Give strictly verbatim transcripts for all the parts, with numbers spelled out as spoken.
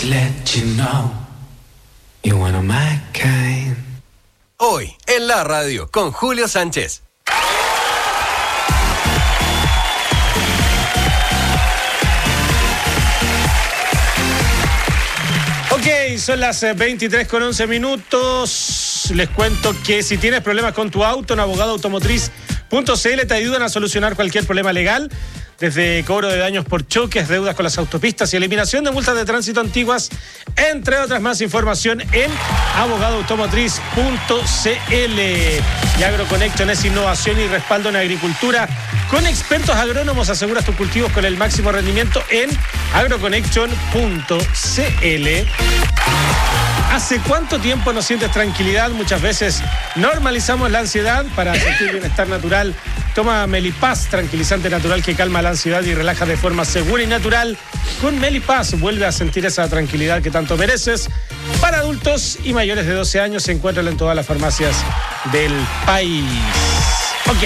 Just let you know you're one of my kind. Hoy en la radio con Julio Sánchez. Ok, son las veintitrés con once minutos. Les cuento que si tienes problemas con tu auto, en abogado automotriz punto c l te ayudan a solucionar cualquier problema legal, desde cobro de daños por choques, deudas con las autopistas y eliminación de multas de tránsito antiguas, entre otras más. Información en abogado automotriz punto c l. Y AgroConnection es innovación y respaldo en agricultura. Con expertos agrónomos aseguras tus cultivos con el máximo rendimiento en agroconnection punto c l. ¿Hace cuánto tiempo no sientes tranquilidad? Muchas veces normalizamos la ansiedad. Para sentir bienestar natural, toma Melipaz, tranquilizante natural que calma la ansiedad y relaja de forma segura y natural. Con Melipaz vuelve a sentir esa tranquilidad que tanto mereces. Para adultos y mayores de doce años se encuentran en todas las farmacias del país. Ok.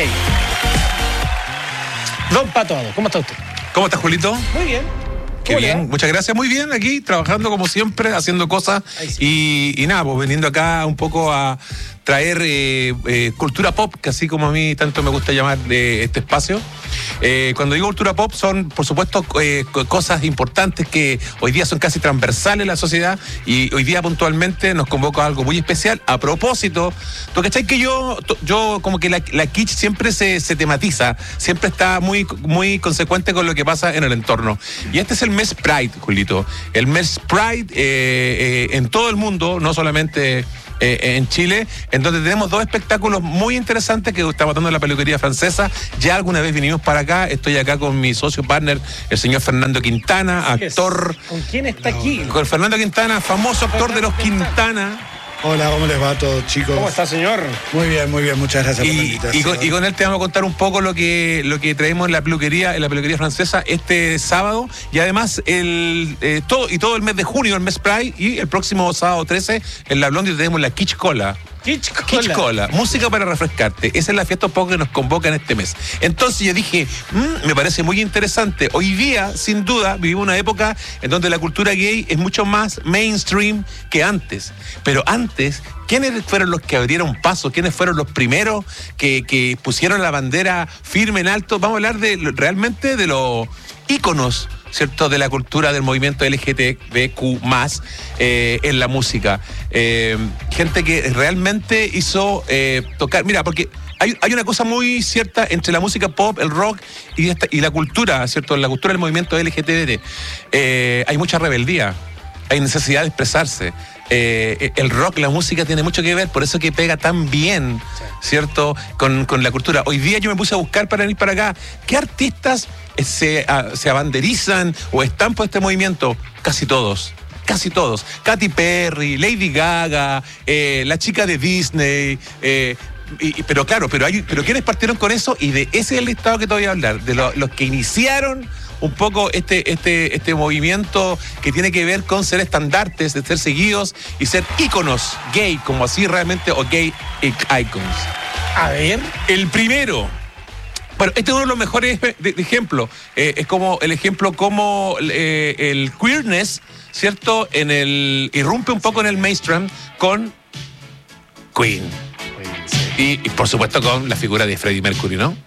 Don Pato, ¿cómo está usted? ¿Cómo está, Julito? Muy bien. Qué Hola. bien, muchas gracias. Muy bien, aquí trabajando como siempre, haciendo cosas. Sí. y, y nada, pues veniendo acá un poco a traer eh, eh, cultura pop, que así como a mí tanto me gusta llamar de este espacio. Eh, cuando digo cultura pop son, por supuesto, eh, cosas importantes que hoy día son casi transversales en la sociedad, y hoy día puntualmente nos convoca algo muy especial. A propósito, ¿tú cachai que yo, yo como que la, la kitsch siempre se, se tematiza, siempre está muy, muy consecuente con lo que pasa en el entorno? Y este es el mes Pride, Julito. El mes Pride eh, eh, en todo el mundo, no solamente Eh, en Chile, en donde tenemos dos espectáculos muy interesantes que estamos dando en la peluquería francesa. Ya alguna vez vinimos para acá, estoy acá con mi socio partner, el señor Fernando Quintana, actor. ¿Con quién está aquí? Con Fernando Quintana, famoso actor Fernando de los Quintana. Hola, ¿cómo les va a todos, chicos? ¿Cómo está, señor? Muy bien, muy bien, muchas gracias por la Y, invitación. y, con, y con él te vamos a contar un poco lo que, lo que traemos en la peluquería, en la peluquería francesa este sábado, y además el eh, todo y todo el mes de junio, el mes Pride, y el próximo sábado trece en la Blondie tenemos la Kitsch Cola. Kitsch Cola. Kitsch Cola, música para refrescarte. Esa es la fiesta un poco que nos convoca en este mes. Entonces yo dije, mmm, me parece muy interesante. Hoy día, sin duda, vivimos una época en donde la cultura gay es mucho más mainstream que antes. Pero antes, ¿quiénes fueron los que abrieron paso? ¿Quiénes fueron los primeros que, que pusieron la bandera firme en alto? Vamos a hablar de realmente de los íconos, ¿cierto?, de la cultura del movimiento L G T B Q más, eh, en la música. Eh, gente que realmente hizo eh, tocar... Mira, porque hay, hay una cosa muy cierta entre la música pop, el rock y, esta, y la cultura, ¿cierto?, la cultura del movimiento L G T B. Eh, hay mucha rebeldía, hay necesidad de expresarse. Eh, el rock, la música tiene mucho que ver, por eso que pega tan bien, ¿cierto?, con, con la cultura. Hoy día yo me puse a buscar para venir para acá, ¿qué artistas se, a, se abanderizan o están por este movimiento? Casi todos. Casi todos. Katy Perry, Lady Gaga, eh, la chica de Disney, eh, y, pero claro, pero hay, pero ¿quiénes partieron con eso? Y de ese es el listado que te voy a hablar, de lo, los que iniciaron un poco este, este, este movimiento que tiene que ver con ser estandartes, de ser seguidos y ser íconos gay, como así realmente, o gay icons. A ver. El primero. Bueno, este es uno de los mejores de, de ejemplos. Eh, es como el ejemplo como eh, el queerness, ¿cierto? En el irrumpe un poco en el mainstream con Queen. Y, y por supuesto con la figura de Freddie Mercury, ¿no?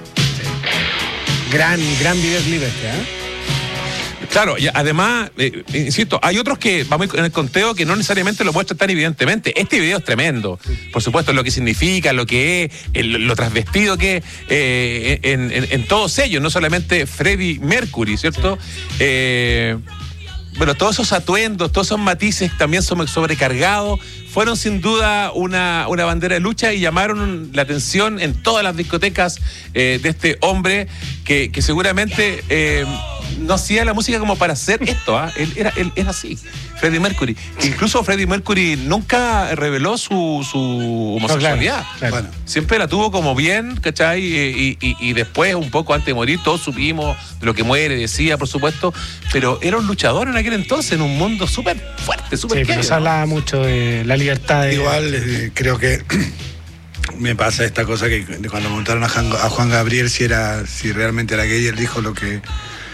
Gran, gran videoclip este, ¿eh? Claro, y además, eh, insisto, hay otros que vamos en el conteo que no necesariamente lo muestran tan evidentemente. Este video es tremendo, por supuesto, lo que significa, lo que es, el, lo transvestido que es eh, en, en, en todos ellos, no solamente Freddie Mercury, ¿cierto? Eh, bueno, todos esos atuendos, todos esos matices también son sobrecargados, fueron sin duda una, una bandera de lucha y llamaron la atención en todas las discotecas eh, de este hombre que, que seguramente eh, no hacía la música como para hacer esto, ¿ah? Él era, él era así, Freddie Mercury. Incluso Freddie Mercury nunca reveló su, su homosexualidad. No, claro, claro. Bueno. Siempre la tuvo como bien, ¿cachai? Y, y, y después, un poco antes de morir, todos supimos de lo que muere, decía, por supuesto, pero era un luchador en aquel entonces, en un mundo súper fuerte, súper Sí, pero se hablaba mucho de la libertad de... Igual, eh, creo que me pasa esta cosa que cuando preguntaron a Juan, a Juan Gabriel si era si realmente era gay, él dijo lo que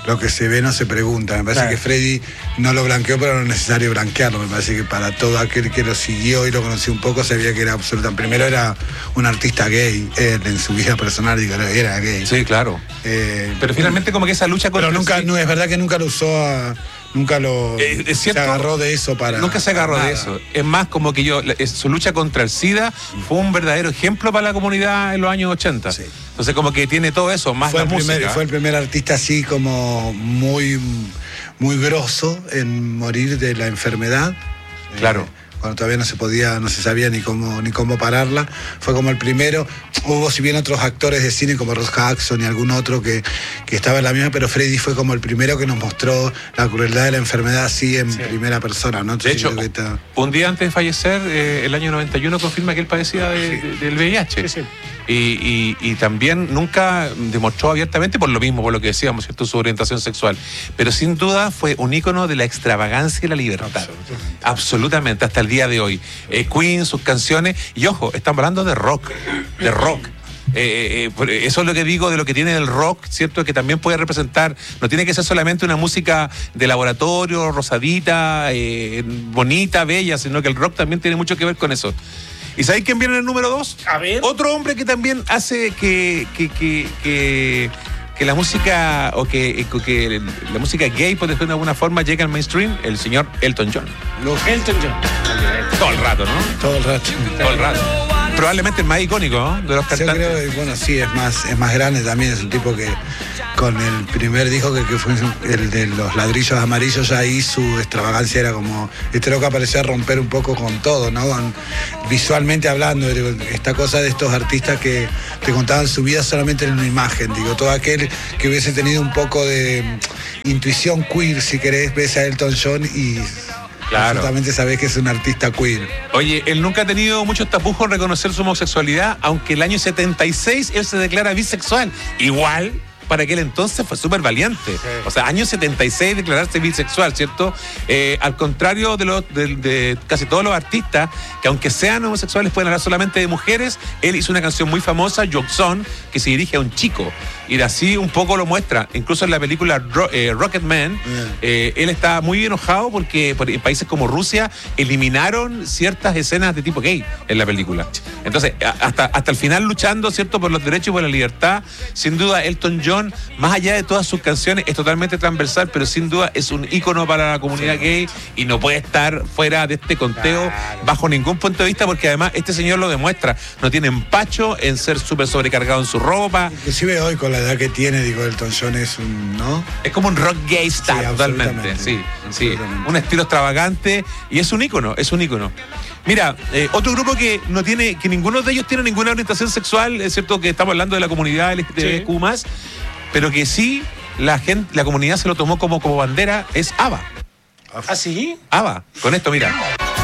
lo que se ve no se pregunta. Me parece Claro. que Freddy no lo blanqueó, pero no es necesario blanquearlo. Me parece que para todo aquel que lo siguió y lo conoció un poco, sabía que era absolutamente. Primero era un artista gay, él en su vida personal, digo, era gay. Sí, claro. Eh, Pero finalmente como que esa lucha contra pero nunca, sí, no, es verdad que nunca lo usó a. Nunca lo. Eh, es cierto, se agarró de eso para. nunca se agarró nada. de eso. Es más, como que yo, la- es- su lucha contra el SIDA fue un verdadero ejemplo para la comunidad en los años ochenta. Sí. Entonces como que tiene todo eso, más Fue la el, primer, música. fue el primer artista así como muy, muy grosso en morir de la enfermedad. Claro. Eh, cuando todavía no se podía, no se sabía ni cómo, ni cómo pararla. Fue como el primero. Hubo si bien otros actores de cine como Ross Hudson y algún otro que, que estaba en la misma, pero Freddy fue como el primero que nos mostró la crueldad de la enfermedad así en Sí. primera persona, ¿no? De Entonces, hecho, creo que está- un día antes de fallecer, eh, el año noventa y uno confirma que él padecía de- de- del V I H. Sí, sí. Y, y- y también nunca demostró abiertamente por lo mismo, por lo que decíamos, ¿cierto? Su orientación sexual. Pero sin duda fue un ícono de la extravagancia y la libertad. Absolutamente. Absolutamente, hasta el día de hoy. Eh, Queen, sus canciones, y ojo, estamos hablando de rock, de rock. Eh, eh, por- eso es lo que digo de lo que tiene el rock, ¿cierto? Que también puede representar, no tiene que ser solamente una música de laboratorio, rosadita, eh, bonita, bella, sino que el rock también tiene mucho que ver con eso. ¿Y sabéis quién viene en el número dos? A ver. Otro hombre que también hace que, que, que, que, que la música, o que, que la música gay, por decirlo de alguna forma, llegue al mainstream, el señor Elton John. Elton John. Todo el rato, ¿no? todo el rato. Todo el rato. Probablemente el más icónico, ¿no? De los Yo cantantes. creo que, bueno, sí, es más, es más grande también, es un tipo que con el primer disco que, que fue el de los ladrillos amarillos, ya ahí su extravagancia era como, este loco apareció a romper un poco con todo, ¿no? Con- visualmente hablando, digo, esta cosa de estos artistas que te contaban su vida solamente en una imagen, digo, todo aquel que hubiese tenido un poco de mm, intuición queer, si querés, ves a Elton John y Claro. absolutamente sabés que es un artista queer. Oye, él nunca ha tenido muchos tapujos en reconocer su homosexualidad, aunque el año setenta y seis él se declara bisexual. Igual, para aquel entonces fue súper valiente. O sea, año setenta y seis declararse bisexual, ¿cierto? Eh, al contrario de, los, de, de casi todos los artistas, que aunque sean homosexuales pueden hablar solamente de mujeres, él hizo una canción muy famosa, Jokson, que se dirige a un chico. Y de así un poco lo muestra. Incluso en la película Ro- eh, Rocketman, eh, él está muy enojado porque por- en países como Rusia eliminaron ciertas escenas de tipo gay en la película. Entonces, a- hasta, hasta el final luchando, ¿cierto?, por los derechos y por la libertad. Sin duda, Elton John, más allá de todas sus canciones, es totalmente transversal, pero sin duda es un ícono para la comunidad gay y no puede estar fuera de este conteo bajo ningún punto de vista, porque además este señor lo demuestra. No tiene empacho en ser súper sobrecargado en su ropa. Inclusive hoy con la edad que tiene, digo, Elton John es un, ¿no? Es como un rock gay star, Sí, totalmente. absolutamente. Sí, sí. Absolutamente. Un estilo extravagante y es un ícono, es un ícono. Mira, eh, otro grupo que no tiene, que ninguno de ellos tiene ninguna orientación sexual, es cierto que estamos hablando de la comunidad L G B T Q más, pero que sí la gente, la comunidad se lo tomó como, como bandera, es ABBA. ¿Ah, sí? ABBA, con esto, mira.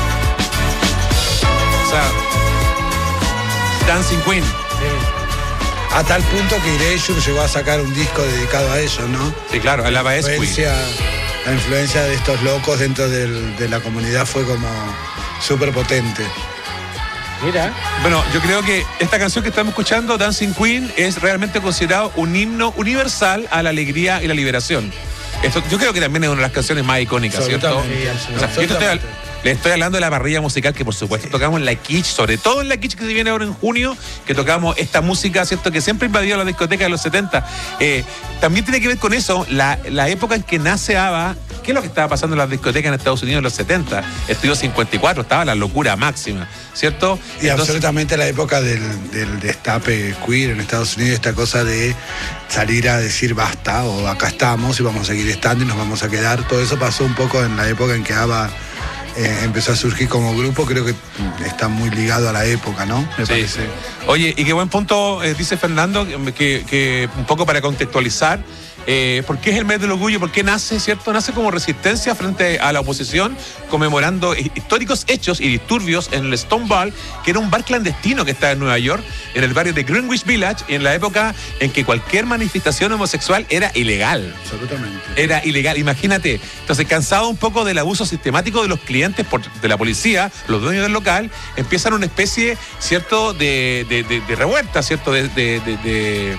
O sea, Dancing Queen. A tal punto que Erasure llegó a sacar un disco dedicado a ellos, ¿no? Sí, claro, el ABBA es La Queen. influencia, la influencia de estos locos dentro del- de la comunidad fue como súper potente. Mira. Bueno, yo creo que esta canción que estamos escuchando, Dancing Queen, es realmente considerado un himno universal a la alegría y la liberación. Esto, yo creo que también es una de las canciones más icónicas, ¿cierto? Absolutamente. Sí, O sea, yo te estoy, absolutamente. le estoy hablando de la parrilla musical que por supuesto tocamos en la Kitsch, sobre todo en la Kitsch que se viene ahora en junio, que tocamos esta música, ¿cierto?, que siempre invadió la discoteca de los setenta. Eh, también tiene que ver con eso, la, la época en que nace ABBA. ¿Qué es lo que estaba pasando en las discotecas en Estados Unidos en los setenta? Estudio cincuenta y cuatro, estaba la locura máxima, ¿cierto? Y Entonces, absolutamente la época del, del destape queer en Estados Unidos, esta cosa de salir a decir basta o acá estamos y vamos a seguir estando y nos vamos a quedar. Todo eso pasó un poco en la época en que ABBA eh, empezó a surgir como grupo. Creo que está muy ligado a la época, ¿no? Me Sí. parece. Oye, y qué buen punto eh, dice Fernando, que, que un poco para contextualizar, eh, ¿por qué es el mes del orgullo? ¿Por qué nace, cierto? Nace como resistencia frente a la oposición, conmemorando hi- históricos hechos y disturbios en el Stonewall, que era un bar clandestino que estaba en Nueva York, en el barrio de Greenwich Village, en la época en que cualquier manifestación homosexual era ilegal. Absolutamente. Era ilegal, imagínate. Entonces, cansado un poco del abuso sistemático de los clientes por, de la policía, los dueños del local, empiezan una especie, ¿cierto?, de, de, de, de revuelta, ¿cierto?, de, de, de, de,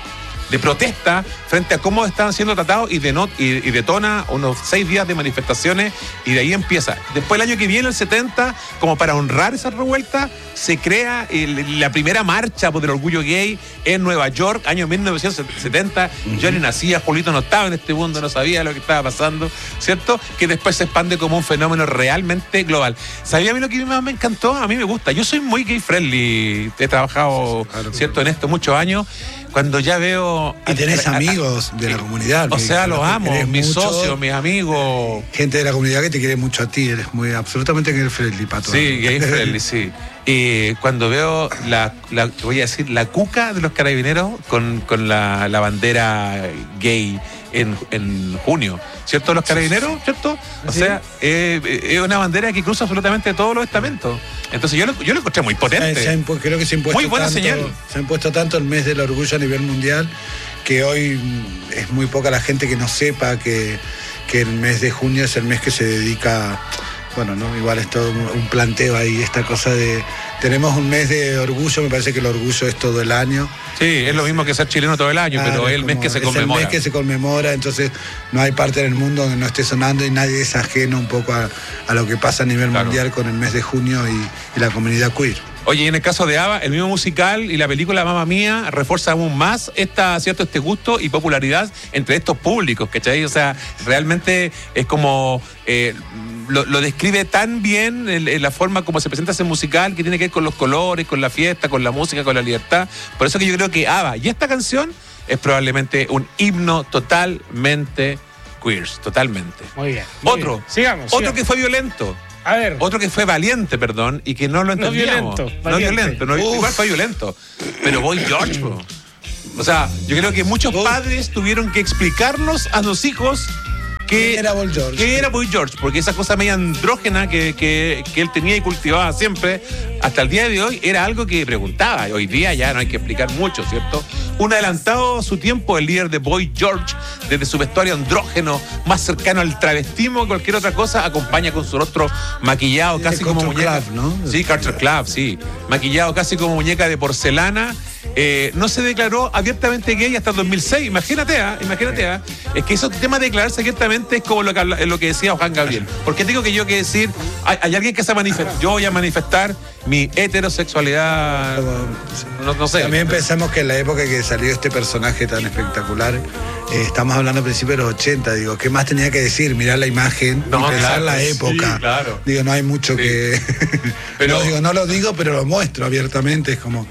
de protesta frente a cómo estaban siendo tratados y, de no, y, y detona unos seis días de manifestaciones y de ahí empieza. Después el año que viene, el setenta, como para honrar esa revuelta, se crea el, la primera marcha por el orgullo gay en Nueva York, año mil novecientos setenta. Uh-huh. Yo ni nacía, Julito no estaba en este mundo, no sabía lo que estaba pasando, ¿cierto? Que después se expande como un fenómeno realmente global. ¿Sabía a mí lo que más me encantó? A mí me gusta. Yo soy muy gay friendly, he trabajado, claro, ¿cierto?, en esto muchos años. Cuando ya veo... Y tenés a, amigos de la comunidad. O sea, los amo, mis mucho, socios, mis amigos. Gente de la comunidad que te quiere mucho a ti, eres muy absolutamente gay friendly, Pato. Sí, gay friendly, sí. Y cuando veo la, la, voy a decir, la cuca de los carabineros con, con la, la bandera gay en, en junio, ¿cierto? Los carabineros, ¿cierto? O sea, es eh, eh, una bandera que cruza absolutamente todos los estamentos. Entonces yo lo, yo lo encontré muy potente. Se, se impu- creo que se ha impuesto muy buena tanto, señal. Se ha impuesto tanto el mes del orgullo a nivel mundial que hoy es muy poca la gente que no sepa que, que el mes de junio es el mes que se dedica... Bueno, no, igual es todo un planteo ahí, esta cosa de... Tenemos un mes de orgullo, me parece que el orgullo es todo el año. Sí, es lo mismo que ser chileno todo el año, claro, pero es el mes que se conmemora. Es el mes que se conmemora, entonces no hay parte del mundo donde no esté sonando y nadie es ajeno un poco a, a lo que pasa a nivel claro. mundial con el mes de junio y, y la comunidad queer. Oye, y en el caso de ABBA, el mismo musical y la película Mamma Mía refuerza aún más esta, ¿cierto?, este gusto y popularidad entre estos públicos, ¿cachai? O sea, realmente es como... Eh, Lo, lo describe tan bien en, en la forma como se presenta ese musical, que tiene que ver con los colores, con la fiesta, con la música, con la libertad. Por eso que yo creo que ABBA y esta canción es probablemente un himno totalmente queer, totalmente. Muy bien. Muy otro, bien. Sigamos, otro sigamos. que fue violento. A ver. Otro que fue valiente, perdón, y que no lo entendíamos. No violento. No violento, no, igual fue violento. Pero Boy George, bro. O sea, yo creo que muchos Uf. padres tuvieron que explicarnos a sus hijos que era Boy George. Que era Boy George, porque esa cosa media andrógena que, que, que él tenía y cultivaba siempre, hasta el día de hoy, era algo que preguntaba. Hoy día ya no hay que explicar mucho, ¿cierto? Un adelantado a su tiempo, el líder de Boy George, desde su vestuario andrógeno, más cercano al travestismo que cualquier otra cosa, acompaña con su rostro maquillado, sí, casi como muñeca. Club, ¿no? Sí, Culture Club, sí. Maquillado casi como muñeca de porcelana. Eh, no se declaró abiertamente gay hasta el dos mil seis. Imagínate, ¿eh? Imagínate, ¿eh? Es que esos temas de declararse abiertamente es como lo que, lo que decía Juan Gabriel. Porque digo que yo que decir, hay, hay alguien que se manifiesta. Yo voy a manifestar mi heterosexualidad. No, no sé. También pensamos que en la época que salió este personaje tan espectacular, eh, estamos hablando a principios de los ochenta, digo, ¿qué más tenía que decir? Mirar la imagen no, y pensar claro, la época. Sí, claro. Digo, no hay mucho sí. que. Pero no, digo, no lo digo, pero lo muestro abiertamente. Es como.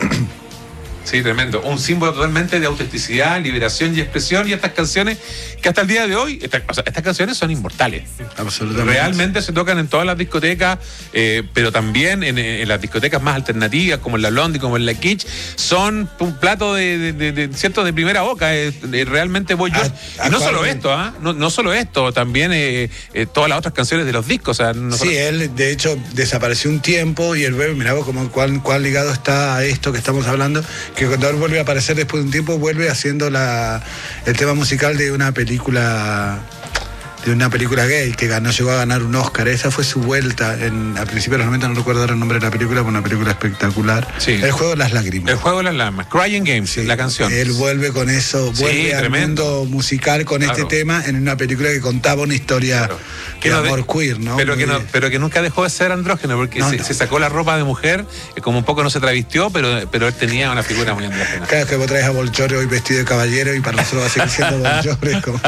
Sí, tremendo. Un símbolo totalmente de autenticidad, liberación y expresión. Y estas canciones que hasta el día de hoy, esta, o sea, estas canciones son inmortales. Absolutamente. Realmente se tocan en todas las discotecas, eh, pero también en, en las discotecas más alternativas, como en la Blondie, como en la Kitsch. Son un plato de, de, de, de cierto de primera boca. Eh, de realmente Boy George. Y no solo esto, ¿ah? ¿eh? No, no solo esto, también eh, eh, todas las otras canciones de los discos. O sea, no sí, solo... él de hecho desapareció un tiempo y el bebé, mirá vos como cuán, cuán ligado está a esto que estamos hablando, que cuando él vuelve a aparecer después de un tiempo, vuelve haciendo la, el tema musical de una película de una película gay que ganó, llegó a ganar un Oscar. Esa fue su vuelta en, a principios de los noventa, no recuerdo ahora el nombre de la película, pero una película espectacular. Sí. El juego de las lágrimas. El juego de las lágrimas. Crying Games, sí, la canción. Él vuelve con eso, vuelve sí, al tremendo. mundo musical con claro. este tema en una película que contaba una historia claro. de no amor de, queer, ¿no? Pero que, no, pero que nunca dejó de ser andrógeno, porque no, se, no. se sacó la ropa de mujer, como un poco no se travistió, pero, pero él tenía una figura muy andrógena. Cada vez que vos traes a Boy George hoy vestido de caballero y para nosotros va a seguir siendo Boy George. Como...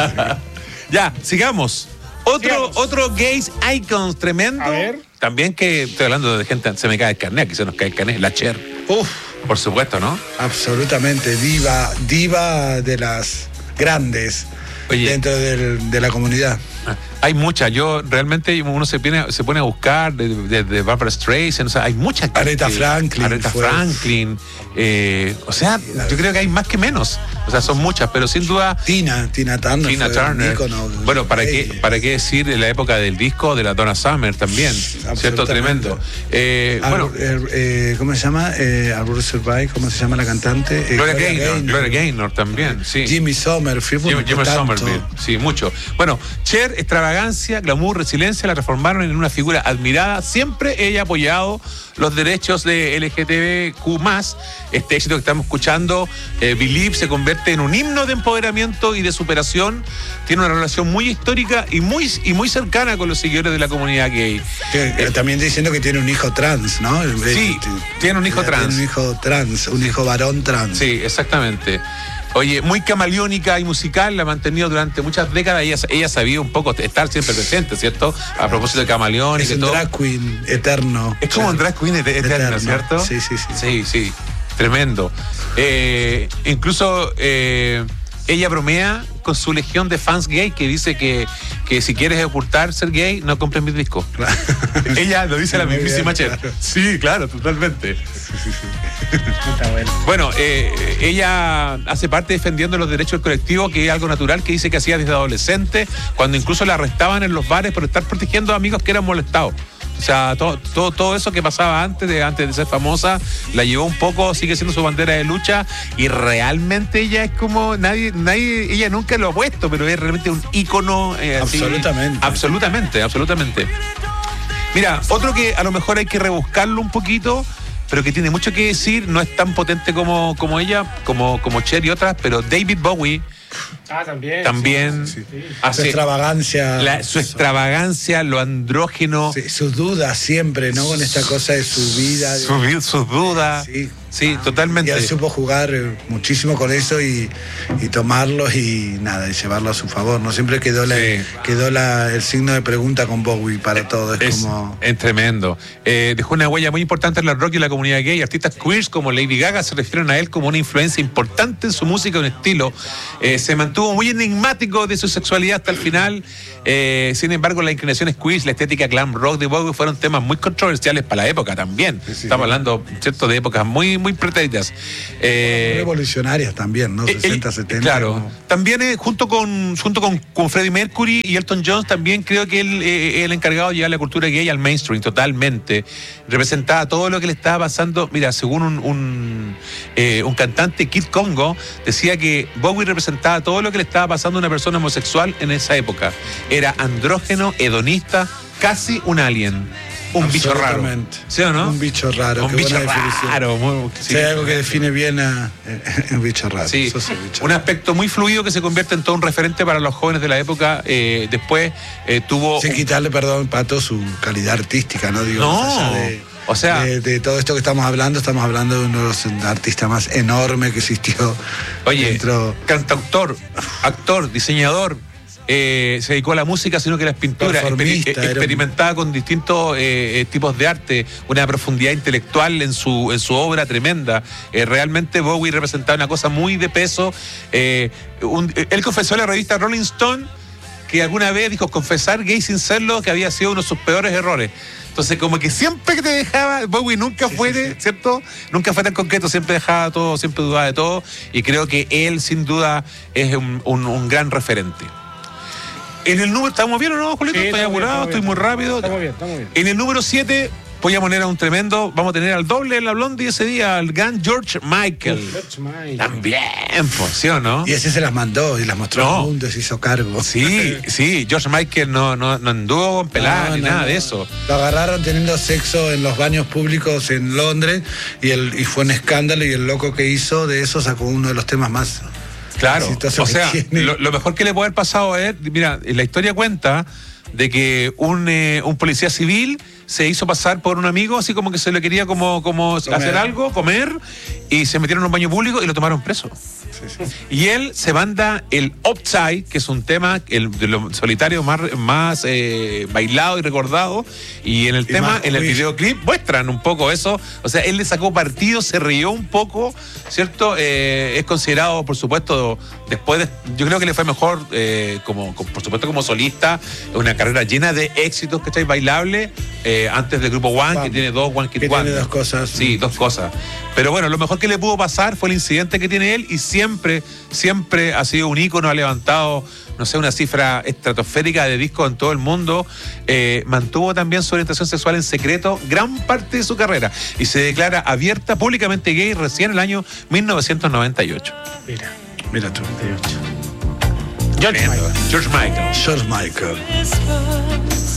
Ya, sigamos. Otro, otro gays icons tremendo. A ver. También que estoy hablando de gente, se me cae el carnet, aquí se nos cae el carnet, la Cher. Uf. Por supuesto, ¿no? Absolutamente, diva, diva de las grandes. Oye, dentro del, de la comunidad. Hay muchas, yo realmente uno se pone, se pone a buscar desde de, de Barbra Streisand, o sea, hay muchas. Aretha Franklin. Aretha Franklin, eh, o sea, yo creo que hay más que menos, o sea, son muchas, pero sin duda. Tina, Tina Turner. Tina Turner. Ícono, bueno, ¿para hey. qué, para qué decir de la época del disco de la Donna Summer también? ¿Cierto? Tremendo. Eh, Ar, bueno, eh, ¿cómo se llama? Eh, Arbor Survive, ¿cómo se llama la cantante? Eh, Gloria, Gloria Gaynor, Gaynor. Gloria Gaynor también, sí. Jimmy Somerville. Jimmy, Jimmy Somerville, sí, mucho. Bueno, Cher, extravagancia, glamour, resiliencia, la transformaron en una figura admirada. Siempre ella ha apoyado los derechos de L G T B Q más. Este éxito que estamos escuchando, eh, Believe, se convierte convierte en un himno de empoderamiento y de superación. Tiene una relación muy histórica y muy, y muy cercana con los seguidores de la comunidad gay. Que, eh, también diciendo que tiene un hijo trans, ¿no? Sí, tiene un hijo Ella trans. Tiene un hijo trans, un hijo varón trans. Sí, exactamente. Oye, muy camaleónica y musical, la ha mantenido durante muchas décadas. Ella, ella sabía un poco estar siempre presente, ¿cierto? A propósito de camaleónica Es y un todo. drag queen eterno. Es como un drag queen et- eterno, Eterno. ¿cierto? Sí, sí, sí. Sí, sí. Tremendo. Eh, incluso eh, ella bromea con su legión de fans gay que dice que, que si quieres ocultar ser gay, no compres mis discos. Claro. Ella lo dice la Muy mismísima bien, Cher. claro. Sí, claro, totalmente. Está bueno. Bueno, eh, ella hace parte defendiendo los derechos del colectivo, que es algo natural, que dice que hacía desde adolescente, cuando incluso la arrestaban en los bares por estar protegiendo a amigos que eran molestados. O sea, todo, todo, todo eso que pasaba antes de, antes de ser famosa, la llevó un poco, sigue siendo su bandera de lucha, y realmente ella es como, nadie, nadie, ella nunca lo ha puesto, pero es realmente un ícono. Eh, así, Absolutamente. absolutamente, absolutamente. Mira, otro que a lo mejor hay que rebuscarlo un poquito, pero que tiene mucho que decir, no es tan potente como, como ella, como, como Cher y otras, pero David Bowie Ah, también. también sí, sí. Su hace extravagancia. la- su extravagancia, lo andrógeno, Sí, sus dudas siempre, ¿no? Con esta cosa de su vida. su vi- sus dudas. Sí. Sí, Y totalmente. él supo jugar eh, muchísimo con eso y, y tomarlos y nada, y llevarlo a su favor. No siempre quedó la, Sí. quedó la, el signo de pregunta con Bowie para todo. Es, Es, como. es tremendo. Eh, dejó una huella muy importante en la rock y en la comunidad gay. Artistas queers como Lady Gaga se refieren a él como una influencia importante en su música y un estilo. Eh, se mantuvo muy enigmático de su sexualidad hasta el final. Eh, sin embargo, las inclinaciones queers, la estética glam rock de Bowie fueron temas muy controversiales para la época también. Estamos hablando, ¿cierto?, de épocas muy, muy pretéritas. Eh, Revolucionarias también, ¿no? Eh, sesenta, eh, setenta. Claro. como- También eh, junto con junto con, con Freddie Mercury y Elton John, también creo que él eh, es el encargado de llevar la cultura gay al mainstream totalmente. Representaba todo lo que le estaba pasando. Mira, según un, un, eh, un cantante, Kid Congo, decía que Bowie representaba todo lo que le estaba pasando a una persona homosexual en esa época. Era andrógeno, hedonista, casi un alien. Un bicho raro. Absolutamente. ¿Sí o no? Un bicho raro. Un qué bicho buena definición. raro. Muy, Si sí. hay algo que define bien a un bicho raro. Sí, Sos un bicho un raro. aspecto muy fluido que se convierte en todo un referente para los jóvenes de la época. Eh, después eh, tuvo... Sin un- quitarle, perdón, Pato, su calidad artística, ¿no? Digo, No, más allá de, o sea- de, de todo esto que estamos hablando, estamos hablando de uno de los artistas más enormes que existió. Oye, dentro. cantautor, actor, diseñador, eh, se dedicó a la música, sino que a las pinturas, Performista, experi- era un- experimentaba con distintos eh, eh, tipos de arte, una profundidad intelectual en su, en su obra tremenda. Eh, realmente Bowie representaba una cosa muy de peso. Eh, un- eh, él confesó en la revista Rolling Stone que alguna vez dijo confesar gay sin serlo, que había sido uno de sus peores errores. Entonces, como que siempre que te dejaba, Bowie nunca fue, de- ¿cierto? Nunca fue tan concreto, siempre dejaba todo, siempre dudaba de todo. Y creo que él, sin duda, es un, un- un gran referente. En el número, ¿estamos bien o no, Julito? Sí, Estoy estamos bien, apurado, estamos estoy bien, muy rápido. Estamos bien, estamos bien. En el número siete, voy a poner a un tremendo, vamos a tener al doble en la Blondie ese día, al gran George Michael. George Michael. También, pues, ¿sí o no? Y ese se las mandó y las mostró No. al mundo, se hizo cargo. Sí, sí, George Michael no, no, no anduvo con pelada No, ni no, nada no. de eso. Lo agarraron teniendo sexo en los baños públicos en Londres y, el, y fue un escándalo y el loco que hizo de eso sacó uno de los temas más Claro, exitosos o que sea, tiene. lo, lo mejor que le puede haber pasado es, mira, la historia cuenta de que un, eh, un policía civil se hizo pasar por un amigo, así como que se le quería como, como hacer algo, comer, y se metieron en un baño público y lo tomaron preso. Y él se manda el Upside, que es un tema el, de los solitarios más, más eh, bailado y recordado. Y en el Y tema, más en el juicio. videoclip, muestran un poco eso. O sea, él le sacó partido, se rió un poco, ¿cierto? Eh, es considerado, por supuesto, después de, yo creo que le fue mejor, eh, como, como, por supuesto, como solista, una carrera llena de éxitos, ¿cachai? Bailable, eh, antes del grupo One, que Vamos. tiene dos One Hit Que tiene Wonder. dos cosas. Sí, dos cosas. Pero bueno, lo mejor que le pudo pasar fue el incidente que tiene él y siempre, siempre ha sido un ícono, ha levantado, no sé, una cifra estratosférica de discos en todo el mundo. Eh, mantuvo también su orientación sexual en secreto gran parte de su carrera y se declara abierta públicamente gay recién en el año mil novecientos noventa y ocho. Mira, Mira tú. George Tremendo. Michael. George Michael. George Michael. Estoy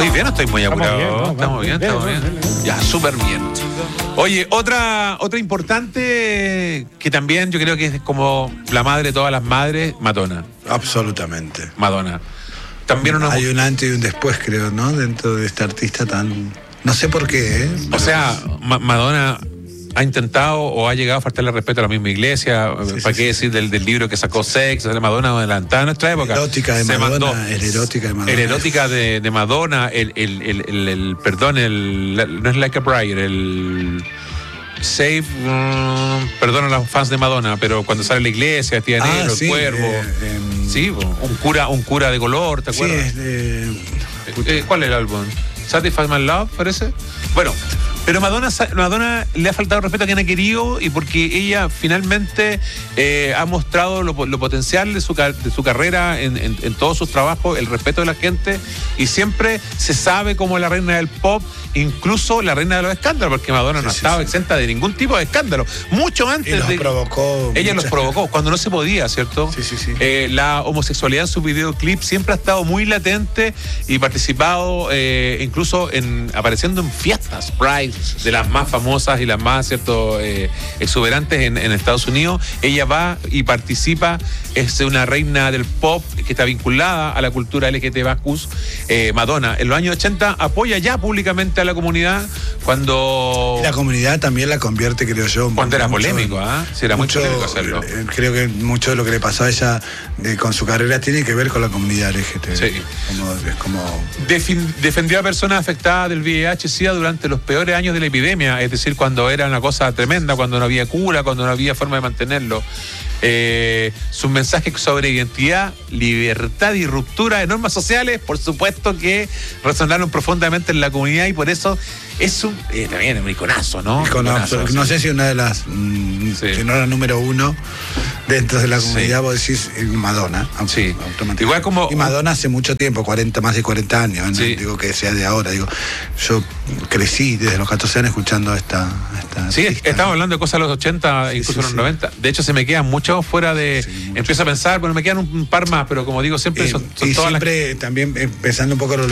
¿Estoy bien o estoy muy Estamos apurado? bien, ¿no? Estamos bien, Bien, estamos bien, bien. bien, bien. Ya, súper bien. Oye, otra, otra importante que también yo creo que es como la madre de todas las madres, Madonna. Absolutamente. Madonna. También una Hay un antes y un después, creo, ¿no? Dentro de este artista tan... No sé por qué, ¿eh? O sea, Ma- Madonna ha intentado o ha llegado a faltarle respeto a la misma iglesia. Sí, ¿Para sí, qué decir del, del libro que sacó Sex, de Madonna, adelantada a nuestra época? Erótica de Se Madonna, mandó- el erótica de Madonna. El erótica de, de Madonna, el, el, el, el, el- perdón, el, no es Like a Prayer, el Save, um, perdón a los fans de Madonna, pero cuando sale la iglesia, tía Ah, negro, sí, el cuervo. eh, em, sí, un cura, un cura de color, ¿te Sí, acuerdas? es de... Eh, ¿Cuál es el álbum? Satisfy My Love, parece. Bueno, pero Madonna, Madonna le ha faltado respeto a quien ha querido y porque ella finalmente eh, ha mostrado lo, lo potencial de su, de su carrera en, en, en todos sus trabajos, el respeto de la gente, y siempre se sabe como la reina del pop, incluso la reina de los escándalos, porque Madonna Sí, no ha sí, estado sí. exenta de ningún tipo de escándalo, mucho Y antes los de... provocó. Ella los muchas- provocó cuando no se podía, ¿cierto? Sí, sí, sí. Eh, la homosexualidad en sus videoclips siempre ha estado muy latente y participado eh, incluso en apareciendo en fiestas, Pride, de las más famosas y las más, ¿cierto?, eh, exuberantes en, en Estados Unidos. Ella va y participa, es una reina del pop que está vinculada a la cultura L G T B Q plus. Eh, Madonna, en los años ochenta apoya ya públicamente a la comunidad cuando... La comunidad también la convierte, creo yo. Cuando era mucho- polémico, ¿ah? Sí, era muy mucho, polémico hacerlo. eh, Creo que mucho de lo que le pasó a ella eh, con su carrera tiene que ver con la comunidad L G T B. Sí. Como, es como... Defin- defendió a personas afectadas del V I H SIDA durante los peores años de la epidemia, es decir, cuando era una cosa tremenda, cuando no había cura, cuando no había forma de mantenerlo. Eh, sus mensajes sobre identidad, libertad y ruptura de normas sociales, por supuesto que resonaron profundamente en la comunidad y por eso es un, eh, también un iconazo, ¿no? Con Iconazo, absolut- sí. no sé si una de las, mm, Sí. si no era número uno dentro de la Sí. comunidad, vos decís eh, Madonna. au- Sí. automáticamente. Igual como- Y Madonna hace mucho tiempo, cuarenta, más de cuarenta años, no Sí. digo que sea de ahora, digo, yo crecí desde los catorce años escuchando esta... esta Sí, artista, estamos ¿no? hablando de cosas de los ochenta, Sí, incluso sí, en los sí. noventa. De hecho, se me quedan muchos fuera de... Sí, mucho. empiezo a pensar, bueno, me quedan un, un par más, pero como digo, siempre Eh, son, son y todas las... siempre también eh, pensando un poco en lo